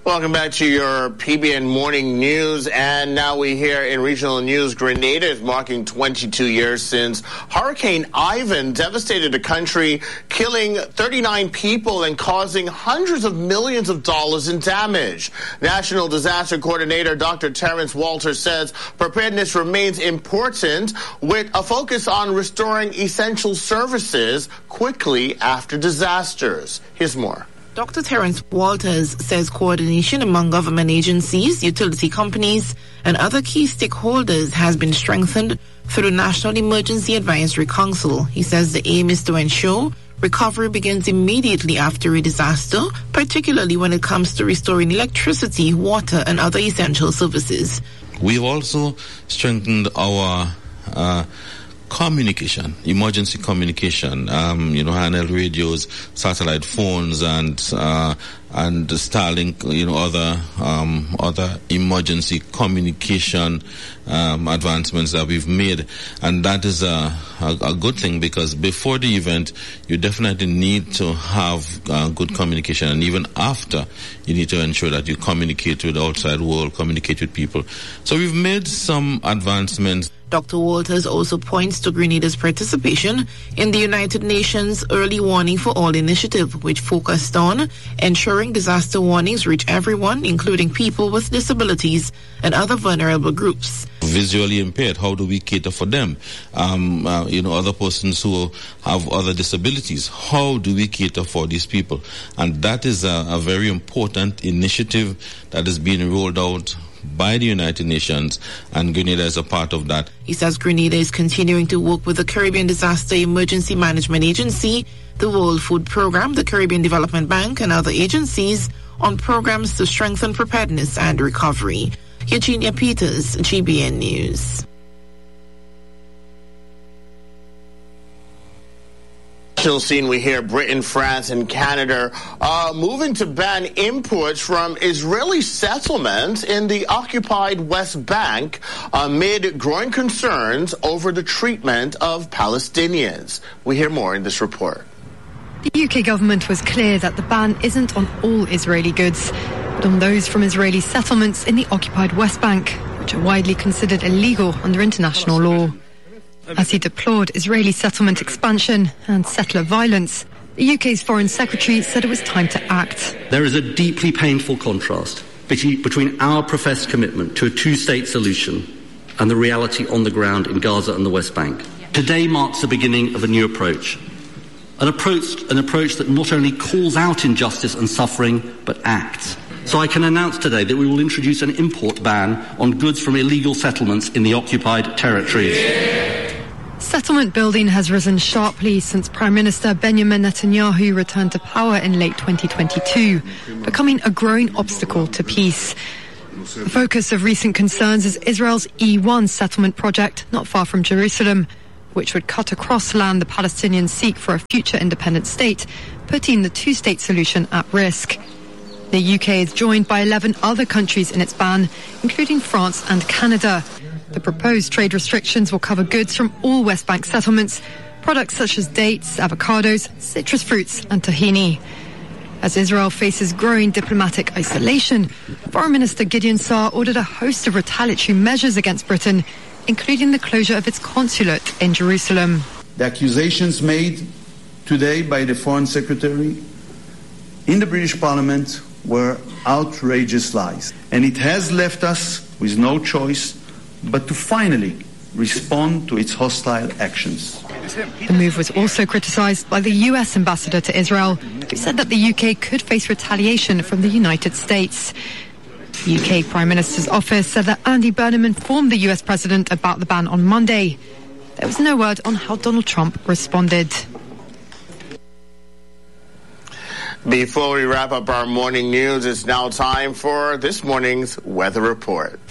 Welcome back to your PBN Morning News. And now we hear in regional news, Grenada is marking 22 years since Hurricane Ivan devastated the country, killing 39 people and causing hundreds of millions of dollars in damage. National Disaster Coordinator Dr. Terrence Walters says preparedness remains important with a focus on restoring essential services quickly after disasters. Here's more. Dr. Terrence Walters says coordination among government agencies, utility companies, and other key stakeholders has been strengthened through the National Emergency Advisory Council. He says the aim is to ensure recovery begins immediately after a disaster, particularly when it comes to restoring electricity, water, and other essential services. We've also strengthened our communication, emergency communication, handheld radios, satellite phones, and Starlink, other emergency communication advancements that we've made, and that is a good thing, because before the event, you definitely need to have good communication, and even after, you need to ensure that you communicate with the outside world, communicate with people. So we've made some advancements. Dr. Walters also points to Grenada's participation in the United Nations Early Warning for All initiative, which focused on ensuring disaster warnings reach everyone, including people with disabilities and other vulnerable groups. Visually impaired, how do we cater for them? Other persons who have other disabilities, how do we cater for these people? And that is a very important initiative that is being rolled out by the United Nations, and Grenada is a part of that. He says Grenada is continuing to work with the Caribbean Disaster Emergency Management Agency, the World Food Programme, the Caribbean Development Bank, and other agencies on programs to strengthen preparedness and recovery. Eugenia Peters, GBN News. Scene, we hear Britain, France, and Canada moving to ban imports from Israeli settlements in the occupied West Bank amid growing concerns over the treatment of Palestinians. We hear more in this report. The UK government was clear that the ban isn't on all Israeli goods, but on those from Israeli settlements in the occupied West Bank, which are widely considered illegal under international law. As he deplored Israeli settlement expansion and settler violence, the UK's Foreign Secretary said it was time to act. There is a deeply painful contrast between our professed commitment to a two-state solution and the reality on the ground in Gaza and the West Bank. Today marks the beginning of a new approach. An approach that not only calls out injustice and suffering, but acts. So I can announce today that we will introduce an import ban on goods from illegal settlements in the occupied territories. Settlement building has risen sharply since Prime Minister Benjamin Netanyahu returned to power in late 2022, becoming a growing obstacle to peace. The focus of recent concerns is Israel's E1 settlement project not far from Jerusalem, which would cut across land the Palestinians seek for a future independent state, putting the two-state solution at risk. The UK is joined by 11 other countries in its ban, including France and Canada. The proposed trade restrictions will cover goods from all West Bank settlements, products such as dates, avocados, citrus fruits and tahini. As Israel faces growing diplomatic isolation, Foreign Minister Gideon Saar ordered a host of retaliatory measures against Britain, including the closure of its consulate in Jerusalem. The accusations made today by the Foreign Secretary in the British Parliament were outrageous lies. And it has left us with no choice but to finally respond to its hostile actions. The move was also criticised by the US ambassador to Israel, who said that the UK could face retaliation from the United States. The UK Prime Minister's office said that Andy Burnham informed the US President about the ban on Monday. There was no word on how Donald Trump responded. Before we wrap up our morning news, it's now time for this morning's weather report.